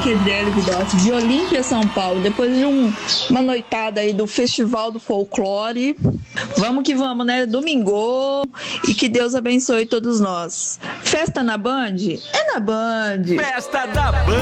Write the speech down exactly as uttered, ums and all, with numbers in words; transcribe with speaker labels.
Speaker 1: aqui é Adriele Vidal, de Olímpia, São Paulo. Depois de um, uma noitada aí do Festival do Folclore, vamos que vamos, né? Domingo, e que Deus abençoe todos nós. Festa na Band? É na Band.
Speaker 2: Festa da Band.